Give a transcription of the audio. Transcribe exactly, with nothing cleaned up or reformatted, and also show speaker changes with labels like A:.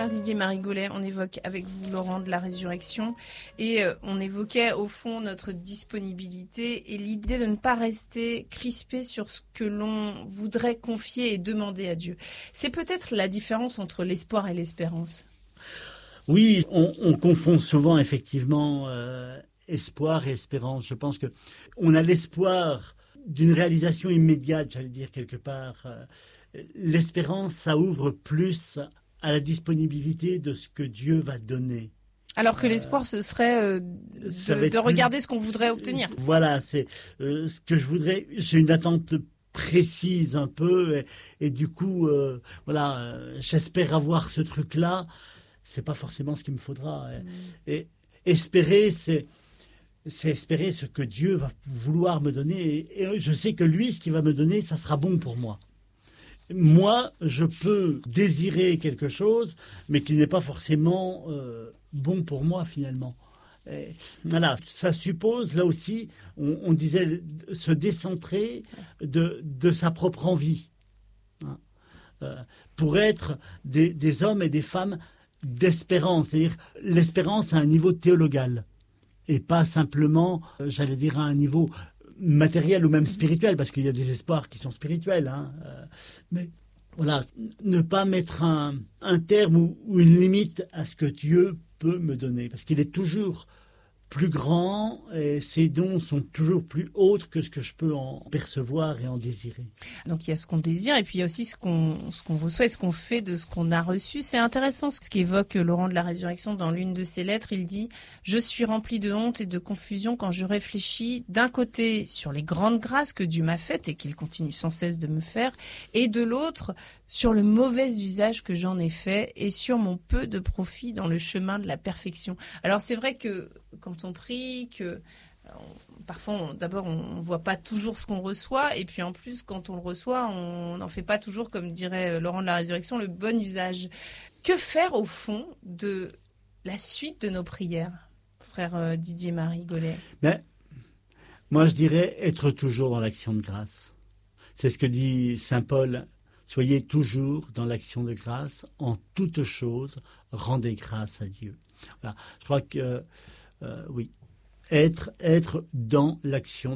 A: Frère Didier Marigolet, on évoque avec vous, Laurent, de la résurrection et euh, on évoquait au fond notre disponibilité et l'idée de ne pas rester crispé sur ce que l'on voudrait confier et demander à Dieu. C'est peut-être la différence entre l'espoir et l'espérance.
B: Oui, on, on confond souvent effectivement euh, espoir et espérance. Je pense que on a l'espoir d'une réalisation immédiate, j'allais dire quelque part. Euh, l'espérance, ça ouvre plus à la disponibilité de ce que Dieu va donner.
A: Alors que l'espoir, ce serait euh, de, de regarder plus, ce qu'on voudrait obtenir.
B: Voilà, c'est euh, ce que je voudrais. J'ai une attente précise un peu, et, et du coup, euh, voilà, euh, j'espère avoir ce truc-là. C'est pas forcément ce qu'il me faudra. Mmh. Et, et espérer, c'est, c'est espérer ce que Dieu va vouloir me donner. Et, et je sais que lui, ce qu'il va me donner, ça sera bon pour moi. Moi, je peux désirer quelque chose, mais qui n'est pas forcément euh, bon pour moi, finalement. Et voilà, ça suppose, là aussi, on, on disait, se décentrer de, de sa propre envie. Hein, euh, pour être des, des hommes et des femmes d'espérance, c'est-à-dire l'espérance à un niveau théologal, et pas simplement, euh, j'allais dire, à un niveau matériel ou même spirituel, parce qu'il y a des espoirs qui sont spirituels, hein, euh, mais voilà, ne pas mettre un, un terme ou, ou une limite à ce que Dieu peut me donner, parce qu'il est toujours plus grand et ses dons sont toujours plus hautes que ce que je peux en percevoir et en désirer.
A: Donc il y a ce qu'on désire et puis il y a aussi ce qu'on, ce qu'on reçoit et ce qu'on fait de ce qu'on a reçu. C'est intéressant ce qu'évoque Laurent de la Résurrection dans l'une de ses lettres. Il dit « Je suis rempli de honte et de confusion quand je réfléchis d'un côté sur les grandes grâces que Dieu m'a faites et qu'il continue sans cesse de me faire et de l'autre sur le mauvais usage que j'en ai fait et sur mon peu de profit dans le chemin de la perfection. » Alors c'est vrai que quand on prie, que on, parfois on, d'abord on ne voit pas toujours ce qu'on reçoit et puis en plus quand on le reçoit on n'en fait pas toujours, comme dirait Laurent de la Résurrection, le bon usage. Que faire au fond de la suite de nos prières, frère Didier Marigolet?
B: Ben, moi je dirais être toujours dans l'action de grâce. C'est ce que dit saint Paul. Soyez toujours dans l'action de grâce, en toutes choses, rendez grâce à Dieu. Voilà. Je crois que, euh, oui, être, être dans l'action